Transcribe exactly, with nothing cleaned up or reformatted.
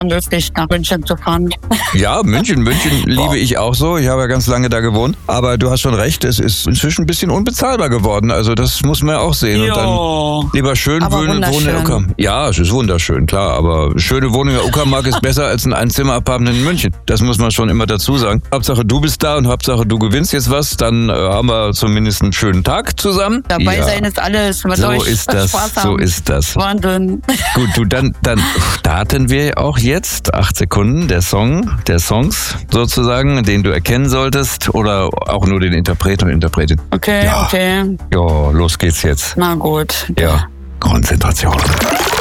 möglich, nach München zu fahren. Ja, München, München liebe ich auch so. Ich habe ja ganz lange da gewohnt. Aber du hast schon recht, es ist inzwischen ein bisschen unbezahlbar geworden. Also das muss man ja auch sehen. Jo. Und dann lieber schön Aber wohnen, wohnen in Uckermark. Ja, es ist wunderschön, klar. Aber schöne Wohnung in Uckermark ist besser als ein Einzimmer-Apartment in München. Das muss man schon immer dazu sagen. Hauptsache du bist da und Hauptsache du gewinnst jetzt was. Dann äh, haben wir zumindest einen schönen Tag zusammen. Dabei ja. sein ist alles. Mit So euch ist das, Spaß so haben. ist das. Wahnsinn. Gut, du, dann, dann starten wir auch jetzt. Acht Sekunden, der Song, der Songs sozusagen, den du erkennen solltest oder auch nur den Interpret und Interpretin. Okay, Ja. okay. Ja, los geht's jetzt. Na gut. Ja, Konzentration.